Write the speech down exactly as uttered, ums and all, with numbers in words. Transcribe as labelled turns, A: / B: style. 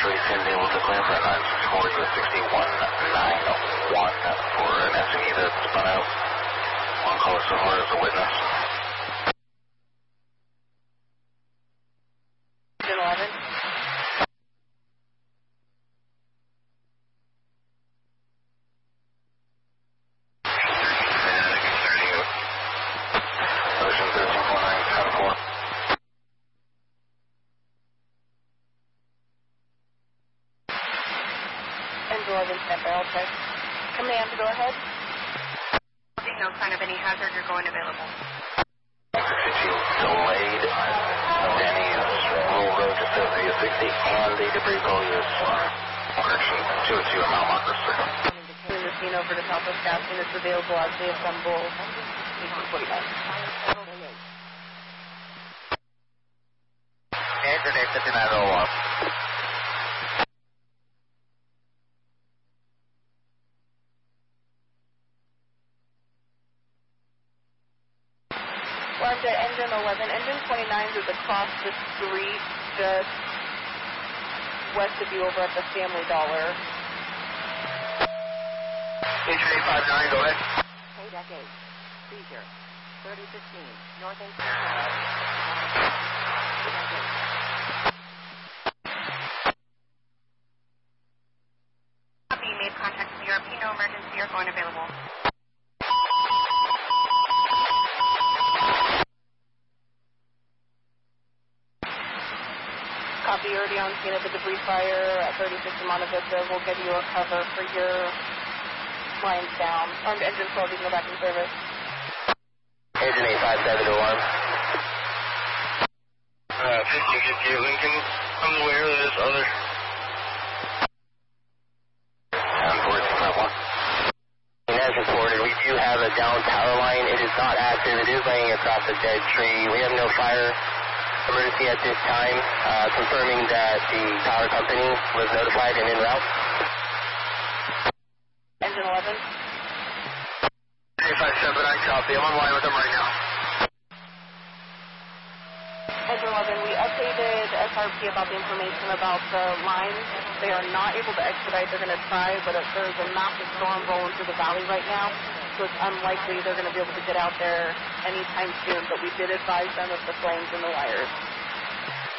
A: three ten able to clear for nine six four, U S sixty-one ninety-one for an S U V that spun out. One caller so far as a witness.
B: eleven.
A: Ocean thirteen four nine ten four.
B: Engine eleven, stand by, all check. Command, go ahead.
C: No sign of any hazard, you're going available.
A: sixty-two delayed. Danny is roll road to Sylvia sixty and the debris goal is correction two two mile markers.
B: Bring the scene over to Southwest Gas units available as they assemble eighteen forty-nine.
A: Engine eight fifty-nine oh one.
B: We're at engine eleven. Engine twenty-nine is across the street, just west of you over at the Family Dollar.
A: Engine eight five nine, go ahead.
D: K deck eight, seizure, thirty fifteen, North End.
C: Copy, made contact with Europe. No emergency, you're going available.
B: Copy, you're already on scene of the debris fire at thirty-six in Monte Vista. We'll give you a cover for your lines down. Armed engine twelve, you can go back in service.
A: Engine eight five seven alarm.
E: Uh, fifty fifty-eight Lincoln, I'm aware of this other.
A: ten fourteen five one. As reported, we do have a down power line. It is not active. It is laying across a dead tree. We have no fire emergency at this time, uh, confirming that the power company was notified and en route.
B: Engine eleven.
A: eight five seven, I copy. I'm online with them right now.
B: Engine eleven, we updated S R P about the information about the lines. They are not able to expedite. They're going to try, but there's a massive storm rolling through the valley right now, so it's unlikely they're going to be able to get out there anytime soon, but we did advise them of the flames and the wires.